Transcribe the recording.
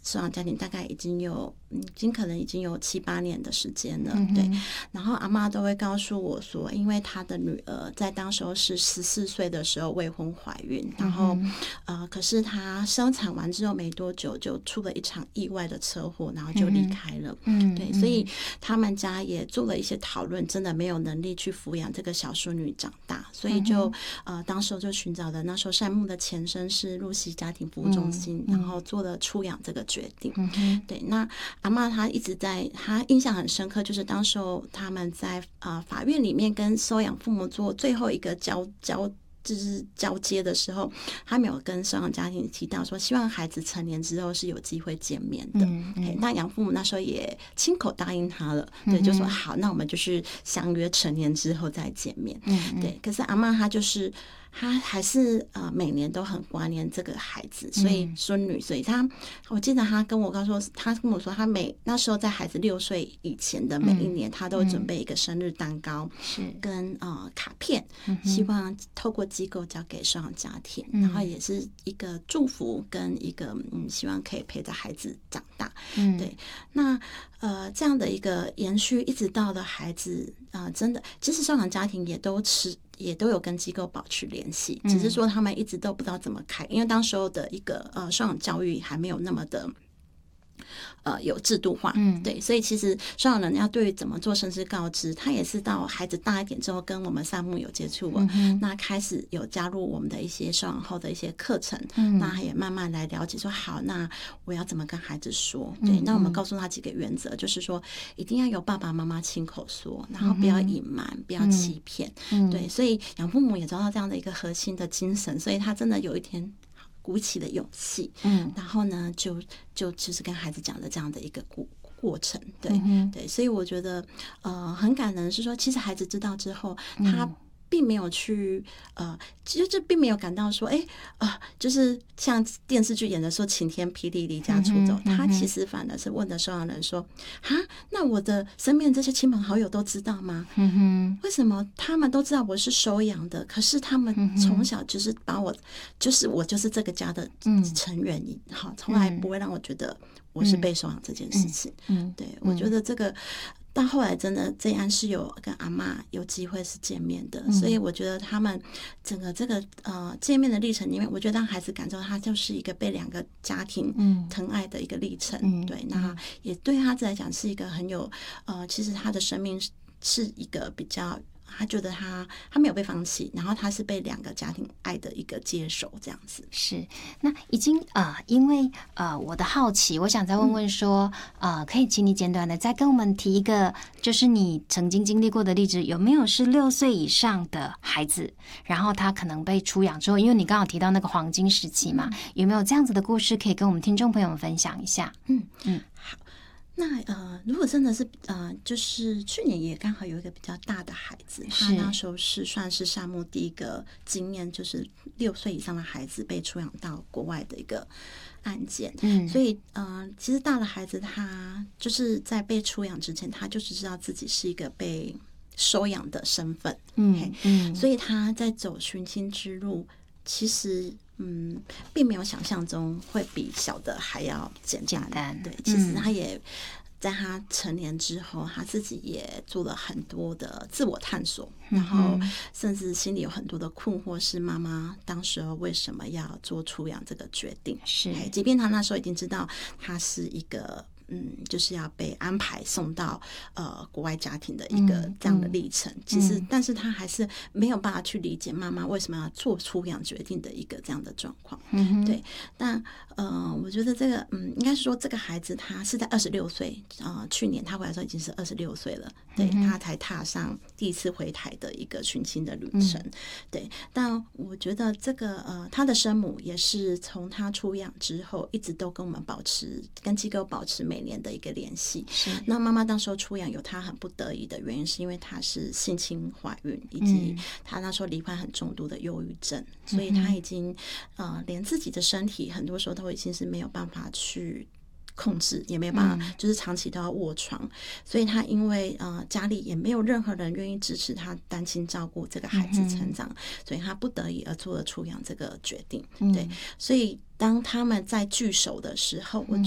收养家庭大概已经可能已经有7-8年的时间了，对。然后阿嬷都会告诉我说，因为她的女儿在当时候是14岁的时候未婚怀孕，然后可是她生产完之后没多久就出了一场意外的车祸，然后就离开了，对。所以他们家也做了一些讨论，真的没有能力去抚养这个小孙女长大，所以就当时候就寻找了那时候善牧的前身是露西家庭服务中心，然后做了出养这个决定，对。那阿嬷她一直她印象很深刻，就是当时候他们在法院里面跟收养父母做最后一个就是交接的时候，他没有跟收养家庭提到说，希望孩子成年之后是有机会见面的。那养父母那时候也亲口答应他了，对，就说好，那我们就是相约成年之后再见面。对，可是阿嬷她还是每年都很挂念这个孩子，所以孙女，所以我记得她跟我说，她那时候在孩子6岁以前的每一年，她都准备一个生日蛋糕，跟卡片，希望透过机构交给收养家庭，然后也是一个祝福跟一个希望可以陪着孩子长大。对，那这样的一个延续，一直到了孩子真的，其实收养家庭也都有跟机构保持联系，只是说他们一直都不知道怎么开，因为当时候的一个收养教育还没有那么的有制度化，对，所以其实收养人要对于怎么做申知告知，他也是到孩子大一点之后跟我们善牧有接触了，那开始有加入我们的一些收养后的一些课程，那也慢慢来了解说，好，那我要怎么跟孩子说，对，那我们告诉他几个原则，就是说一定要有爸爸妈妈亲口说，然后不要隐瞒，不要欺骗，对，所以养父母也找到这样的一个核心的精神，所以他真的有一天鼓起了勇气，然后呢，就是跟孩子讲的这样的一个过程，对，对，所以我觉得很感人，是说其实孩子知道之后，他并没有去就是并没有感到说就是像电视剧演的说晴天霹雳离家出走，他其实反而是问的收养人说，那我的身边这些亲朋好友都知道吗？为什么他们都知道我是收养的，可是他们从小就是把我就是这个家的成员，从来不会让我觉得我是被收养这件事情。对，我觉得这个到后来真的这样是有跟阿嬷有机会是见面的，所以我觉得他们整个这个见面的历程里面，我觉得让孩子感受他就是一个被2个家庭疼爱的一个历程。对，那也对他来讲是一个很有其实他的生命是一个比较。他觉得他没有被放弃，然后他是被2个家庭爱的一个接手，这样子。 是，那已经因为我的好奇，我想再问问说，可以请你简短的再跟我们提一个，就是你曾经经历过的例子，有没有是6岁以上的孩子，然后他可能被出养之后，因为你刚好提到那个黄金时期嘛，有没有这样子的故事可以跟我们听众朋友们分享一下？ 好。那如果真的是就是去年也刚好有一个比较大的孩子，他那时候是算是善牧第一个经验，就是6岁以上的孩子被出养到国外的一个案件。所以其实大的孩子他就是在被出养之前，他就是知道自己是一个被收养的身份，所以他在走寻亲之路，其实并没有想象中会比小的还要简单。对，其实他也在他成年之后，他自己也做了很多的自我探索，然后甚至心里有很多的困惑，是妈妈当时候为什么要做出养这个决定？是，即便他那时候已经知道他是一个。就是要被安排送到国外家庭的一个这样的历程，其实但是他还是没有办法去理解妈妈为什么要做出养决定的一个这样的状况。对，但我觉得这个应该是说这个孩子他是在26岁去年他回来的时候已经是26岁了，对，他才踏上第一次回台的一个寻亲的旅程。对，但我觉得这个他的生母也是从他出养之后一直都跟我们跟机构保持每年的一个联系。那妈妈当时候出养有她很不得已的原因，是因为她是性侵怀孕，以及她那时候罹患很重度的忧郁症，所以她已经连自己的身体很多时候都已经是没有办法去控制，也没有办法，就是长期都要卧床，所以他因为家里也没有任何人愿意支持他单亲照顾这个孩子成长，所以他不得已而做了出养这个决定。对，所以当他们在聚首的时候，